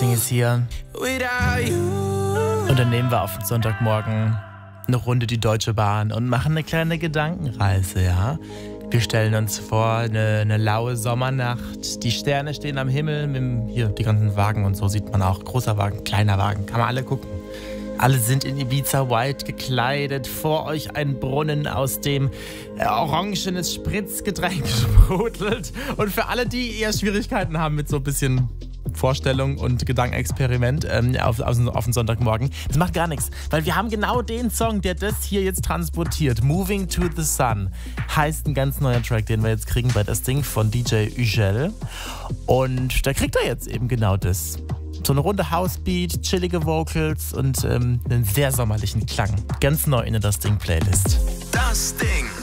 Ding ist hier. Und dann nehmen wir auf den Sonntagmorgen eine Runde die Deutsche Bahn und machen eine kleine Gedankenreise, ja. Wir stellen uns vor, eine laue Sommernacht, die Sterne stehen am Himmel, hier die ganzen Wagen und so sieht man auch, großer Wagen, kleiner Wagen, kann man alle gucken. Alle sind in Ibiza White gekleidet, vor euch ein Brunnen, aus dem orangenes Spritzgetränk sprudelt. Und für alle, die eher Schwierigkeiten haben mit so ein bisschen Vorstellung und Gedankenexperiment auf den Sonntagmorgen, das macht gar nichts, weil wir haben genau den Song, der das hier jetzt transportiert. Moving to the Sun heißt ein ganz neuer Track, den wir jetzt kriegen bei das Ding von DJ Ugel. Und da kriegt er jetzt eben genau das. So eine runde Housebeat, chillige Vocals und einen sehr sommerlichen Klang. Ganz neu in der Das Ding Playlist. Das Ding.